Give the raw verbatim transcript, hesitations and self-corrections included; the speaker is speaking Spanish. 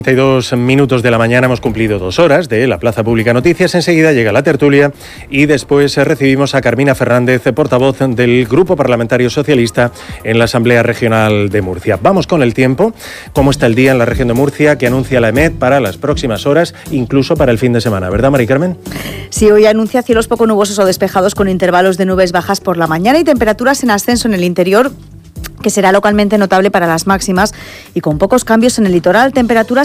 treinta y dos minutos de la mañana, hemos cumplido dos horas de la Plaza Pública Noticias. Enseguida llega la tertulia y después recibimos a Carmina Fernández, portavoz del Grupo Parlamentario Socialista en la Asamblea Regional de Murcia. Vamos con el tiempo. ¿Cómo está el día en la región de Murcia que anuncia la EMET para las próximas horas, incluso para el fin de semana? ¿Verdad, Mari Carmen? Sí, hoy anuncia cielos poco nubosos o despejados con intervalos de nubes bajas por la mañana y temperaturas en ascenso en el interior, que será localmente notable para las máximas, y con pocos cambios en el litoral, temperaturas